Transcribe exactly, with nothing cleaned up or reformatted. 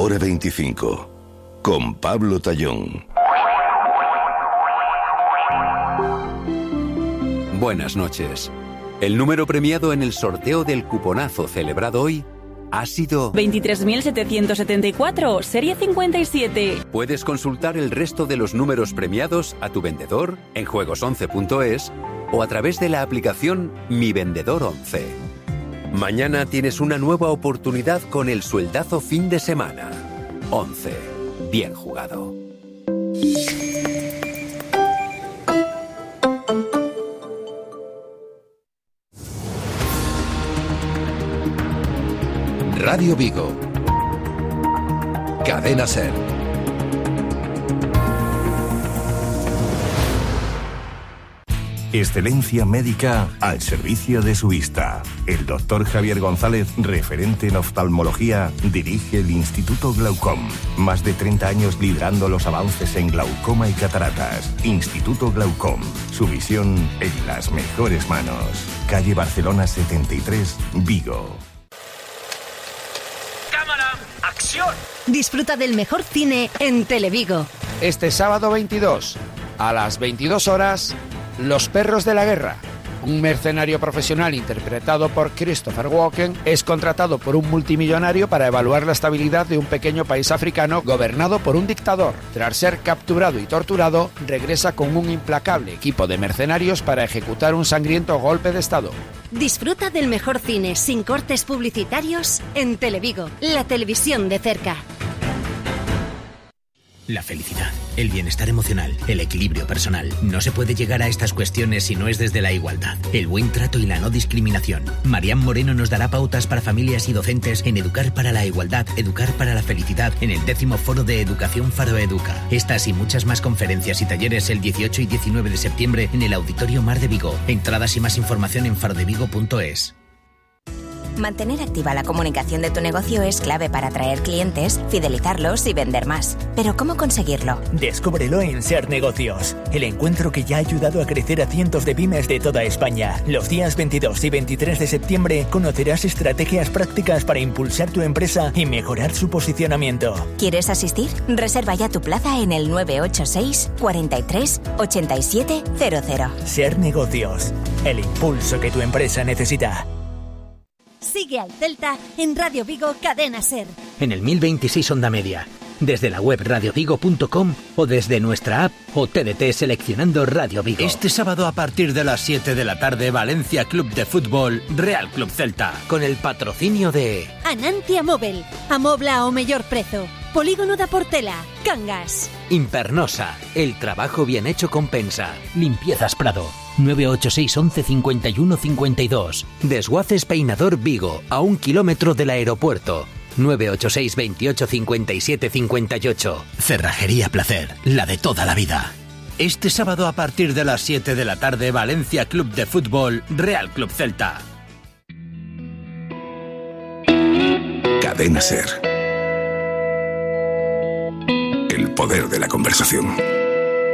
Hora veinticinco, con Pablo Tallón. Buenas noches. El número premiado en el sorteo del cuponazo celebrado hoy ha sido veintitrés mil setecientos setenta y cuatro, serie cincuenta y siete. Puedes consultar el resto de los números premiados a tu vendedor en juegos once punto es o a través de la aplicación Mi Vendedor once. Mañana tienes una nueva oportunidad con el sueldazo fin de semana. once. Bien jugado. Radio Vigo. Cadena SER. Excelencia médica al servicio de su vista. El doctor Javier González, referente en oftalmología, dirige el Instituto Glaucom. Más de treinta años liderando los avances en glaucoma y cataratas. Instituto Glaucom. Su visión en las mejores manos. Calle Barcelona setenta y tres, Vigo. ¡Acción! Disfruta del mejor cine en Televigo. Este sábado veintidós, a las veintidós horas, Los perros de la guerra. Un mercenario profesional interpretado por Christopher Walken es contratado por un multimillonario para evaluar la estabilidad de un pequeño país africano gobernado por un dictador. Tras ser capturado y torturado, regresa con un implacable equipo de mercenarios para ejecutar un sangriento golpe de estado. Disfruta del mejor cine sin cortes publicitarios en Televigo, la televisión de cerca. La felicidad, el bienestar emocional, el equilibrio personal. No se puede llegar a estas cuestiones si no es desde la igualdad, el buen trato y la no discriminación. Marian Moreno nos dará pautas para familias y docentes en Educar para la Igualdad, Educar para la Felicidad, en el décimo foro de Educación Faro Educa. Estas y muchas más conferencias y talleres el dieciocho y diecinueve de septiembre en el Auditorio Mar de Vigo. Entradas y más información en farodevigo punto es. Mantener activa la comunicación de tu negocio es clave para atraer clientes, fidelizarlos y vender más. ¿Pero cómo conseguirlo? Descúbrelo en SER Negocios, el encuentro que ya ha ayudado a crecer a cientos de pymes de toda España. Los días veintidós y veintitrés de septiembre conocerás estrategias prácticas para impulsar tu empresa y mejorar su posicionamiento. ¿Quieres asistir? Reserva ya tu plaza en el nueve ocho seis, cuarenta y tres, ochenta y siete cero cero. SER Negocios, el impulso que tu empresa necesita. Sigue al Celta en Radio Vigo Cadena SER. En el mil veintiséis Onda Media, desde la web radio vigo punto com o desde nuestra app o T D T seleccionando Radio Vigo. Este sábado a partir de las siete de la tarde, Valencia Club de Fútbol, Real Club Celta, con el patrocinio de Anantia Móvil, amobla ao mellor prezo. Polígono da Portela, Cangas. Impernosa, el trabajo bien hecho compensa. Limpiezas Prado, nueve ocho seis once cincuenta y uno cincuenta y dos. Desguaces Peinador Vigo, a un kilómetro del aeropuerto. nueve ocho seis veintiocho cincuenta y siete cincuenta y ocho. Cerrajería Placer, la de toda la vida. Este sábado a partir de las siete de la tarde, Valencia Club de Fútbol, Real Club Celta. Cadena SER. El poder de la conversación.